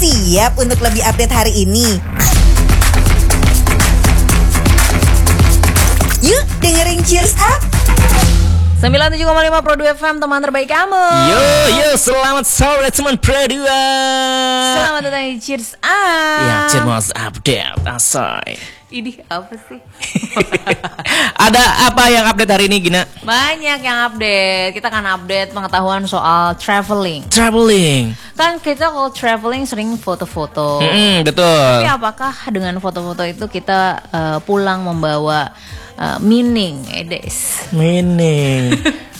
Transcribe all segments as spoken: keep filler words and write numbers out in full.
Siap untuk lebih update hari ini? Yuk dengerin Cheers Up sembilan puluh tujuh koma lima Pro dua F M, teman terbaik kamu. Yo yo, selamat sore teman Pro dua. Selamat datang di Cheers Up. Ya, Cheers Update, asai. Ini apa sih? Ada apa yang update hari ini, Gina? Banyak yang update. Kita akan update pengetahuan soal traveling. Traveling. Kan kita kalau traveling sering foto-foto. Mm-hmm, betul. Tapi apakah dengan foto-foto itu kita uh, pulang membawa uh, meaning, edes? Meaning.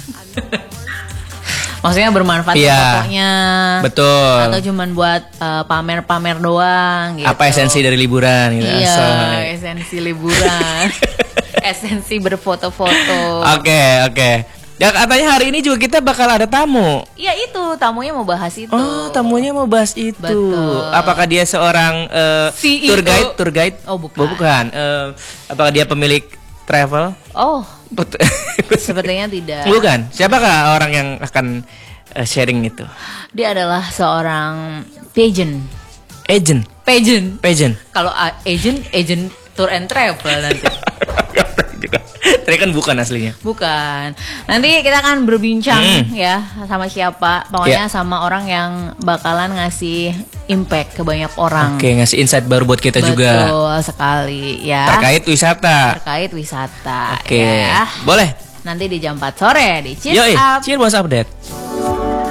Maksudnya bermanfaat Iya, fotonya. Betul. Atau cuman buat uh, pamer-pamer doang gitu. Apa esensi dari liburan gitu? Iya, asal. esensi liburan. Esensi berfoto-foto. Oke, oke. Ya katanya hari ini juga kita bakal ada tamu. Iya itu, tamunya mau bahas itu. Oh, tamunya mau bahas itu. Betul. Apakah dia seorang uh, C E O. tour guide, tour guide? Oh, bukan. Oh, bukan. Uh, apakah dia pemilik travel? Oh, sepertinya tidak. Bukan. Siapakah orang yang akan uh, sharing itu? Dia adalah seorang pageant. Agent. Pageant. Pageant. Kalau uh, agent, agent tour and travel nanti. Tadi kan bukan aslinya. Bukan. Nanti kita akan berbincang hmm. ya sama siapa. Pokoknya Yeah. sama orang yang bakalan ngasih impact ke banyak orang. Oke, ngasih insight baru buat kita Betul juga. Betul sekali ya. Terkait wisata. Terkait wisata. Oke. Ya. Boleh. Nanti di jam empat sore di Cheers Yoi, Up. Cheers Update.